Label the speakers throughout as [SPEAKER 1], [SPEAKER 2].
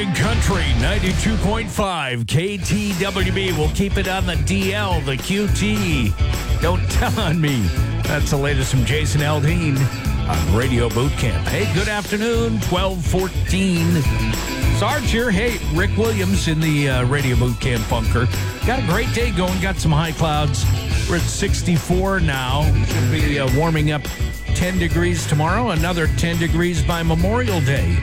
[SPEAKER 1] Big Country 92.5 KTWB. We'll keep it on the DL, the QT. Don't tell on me. That's the latest from Jason Aldean on Radio Boot Camp. Hey, good afternoon, 12:14. Sarge here. Hey, Rick Williams in the Radio Boot Camp bunker. Got a great day going. Got some high clouds. We're at 64 now. Should be warming up 10 degrees tomorrow. Another 10 degrees by Memorial Day.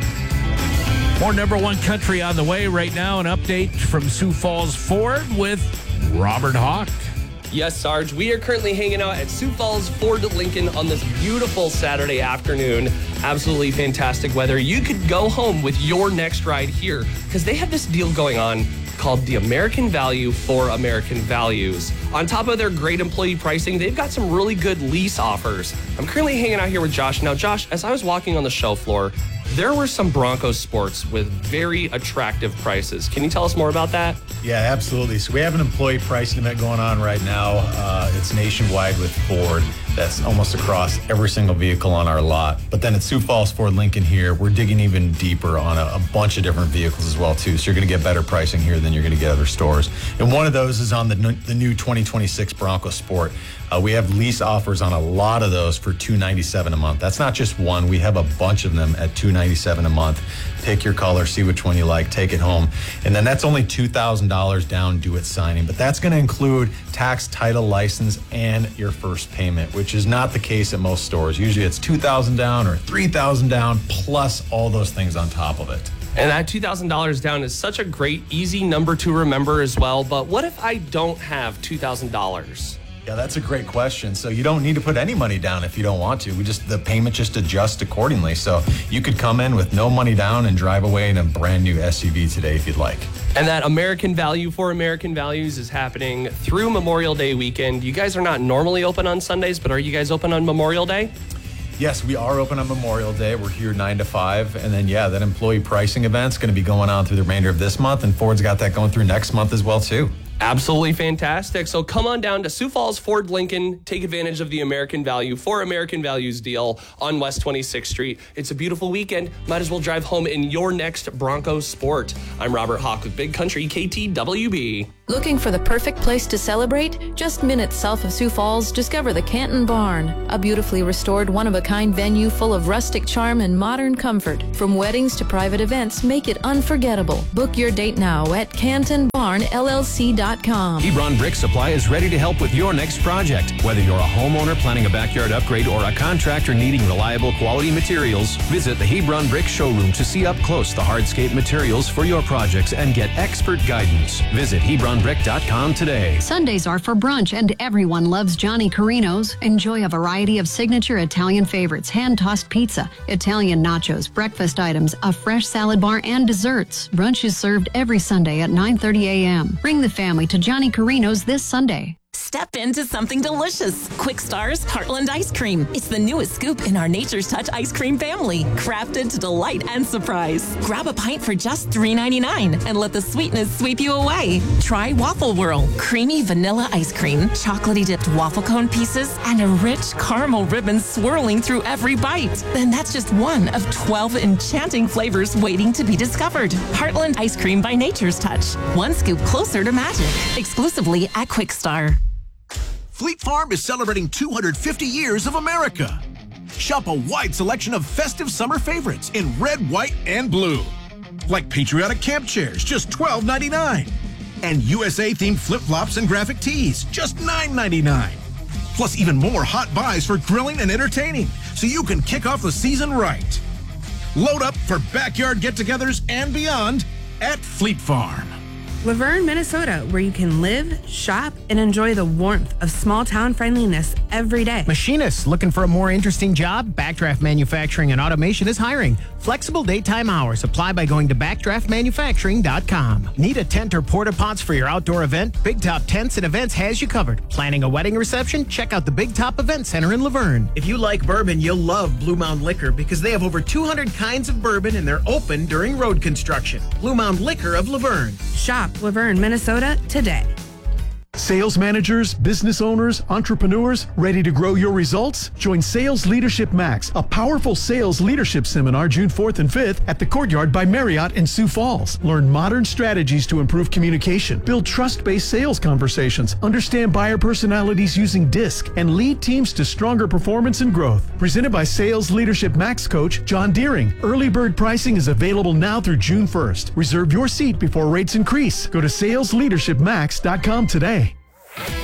[SPEAKER 1] More number one country on the way right now. An update from Sioux Falls Ford with Robert Hawk.
[SPEAKER 2] Yes, Sarge. We are currently hanging out at Sioux Falls Ford Lincoln on this beautiful Saturday afternoon. Absolutely fantastic weather. You could go home with your next ride here because they have this deal going on called the American Value for American Values. On top of their great employee pricing, they've got some really good lease offers. I'm currently hanging out here with Josh. Now, Josh, as I was walking on the show floor, there were some Bronco Sports with very attractive prices. Can you tell us more about that?
[SPEAKER 3] Yeah, absolutely. So we have an employee pricing event going on right now. It's nationwide with Ford. That's almost across every single vehicle on our lot. But then at Sioux Falls Ford Lincoln here, we're digging even deeper on a bunch of different vehicles as well, too. So you're going to get better pricing here than you're going to get other stores. And one of those is on the new 2026 Bronco Sport. We have lease offers on a lot of those for $297 a month. That's not just one. We have a bunch of them at $297 a month. Pick your color, see which one you like, take it home. And then that's only $2,000 down due at signing. But that's going to include tax, title, license, and your first payment, which is not the case at most stores. Usually it's $2,000 down or $3,000 down plus all those things on top of it.
[SPEAKER 2] And that $2,000 down is such a great, easy number to remember as well. But what if I don't have $2,000?
[SPEAKER 3] Yeah, that's a great question. So you don't need to put any money down if you don't want to. The payment just adjusts accordingly. So you could come in with no money down and drive away in a brand new SUV today if you'd like.
[SPEAKER 2] And that American Value for American Values is happening through Memorial Day weekend. You guys are not normally open on Sundays, but are you guys open on Memorial Day?
[SPEAKER 3] Yes, we are open on Memorial Day. We're here 9 to 5. And then, yeah, that employee pricing event's going to be going on through the remainder of this month. And Ford's got that going through next month as well, too.
[SPEAKER 2] Absolutely fantastic. So come on down to Sioux Falls Ford Lincoln. Take advantage of the American Value for American Values deal on West 26th Street. It's a beautiful weekend. Might as well drive home in your next Bronco Sport. I'm Robert Hawk with Big Country KTWB.
[SPEAKER 4] Looking for the perfect place to celebrate? Just minutes south of Sioux Falls, discover the Canton Barn, a beautifully restored, one-of-a-kind venue full of rustic charm and modern comfort. From weddings to private events, make it unforgettable. Book your date now at CantonBarnLLC.com.
[SPEAKER 5] Hebron Brick Supply is ready to help with your next project. Whether you're a homeowner planning a backyard upgrade or a contractor needing reliable quality materials, visit the Hebron Brick Showroom to see up close the hardscape materials for your projects and get expert guidance. Visit HebronBrick.com today.
[SPEAKER 6] Sundays are for brunch and everyone loves Johnny Carino's. Enjoy a variety of signature Italian favorites, hand-tossed pizza, Italian nachos, breakfast items, a fresh salad bar, and desserts. Brunch is served every Sunday at 9:30 a.m. Bring the family to Johnny Carino's this Sunday.
[SPEAKER 7] Step into something delicious. Quick Star's Heartland Ice Cream. It's the newest scoop in our Nature's Touch ice cream family, crafted to delight and surprise. Grab a pint for just $3.99 and let the sweetness sweep you away. Try Waffle Whirl, creamy vanilla ice cream, chocolatey dipped waffle cone pieces, and a rich caramel ribbon swirling through every bite. Then that's just one of 12 enchanting flavors waiting to be discovered. Heartland Ice Cream by Nature's Touch. One scoop closer to magic. Exclusively at Quick Star.
[SPEAKER 8] Fleet Farm is celebrating 250 years of America. Shop a wide selection of festive summer favorites in red, white, and blue. Like patriotic camp chairs, just $12.99. And USA-themed flip-flops and graphic tees, just $9.99. Plus even more hot buys for grilling and entertaining, so you can kick off the season right. Load up for backyard get-togethers and beyond at Fleet Farm.
[SPEAKER 9] Laverne, Minnesota, where you can live, shop, and enjoy the warmth of small-town friendliness every day.
[SPEAKER 10] Machinists looking for a more interesting job? Backdraft Manufacturing and Automation is hiring. Flexible daytime hours. Apply by going to backdraftmanufacturing.com. Need a tent or porta pots for your outdoor event? Big Top Tents and Events has you covered. Planning a wedding reception? Check out the Big Top Event Center in Laverne. If you like bourbon, you'll love Blue Mound Liquor because they have over 200 kinds of bourbon and they're open during road construction. Blue Mound Liquor of Laverne.
[SPEAKER 9] Shop Laverne, Minnesota today.
[SPEAKER 11] Sales managers, business owners, entrepreneurs, ready to grow your results? Join Sales Leadership Max, a powerful sales leadership seminar June 4th and 5th at the Courtyard by Marriott in Sioux Falls. Learn modern strategies to improve communication, build trust-based sales conversations, understand buyer personalities using DISC, and lead teams to stronger performance and growth. Presented by Sales Leadership Max coach John Deering. Early bird pricing is available now through June 1st. Reserve your seat before rates increase. Go to salesleadershipmax.com today.